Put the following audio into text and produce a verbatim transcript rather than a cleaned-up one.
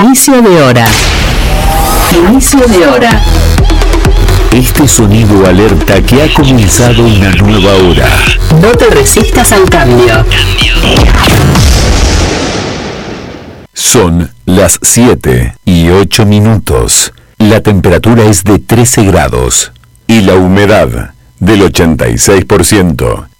Inicio de hora. Inicio de hora. Este sonido alerta que ha comenzado una nueva hora. No te resistas al cambio. Son las siete y ocho minutos. La temperatura es de trece grados y la humedad del ochenta y seis por ciento.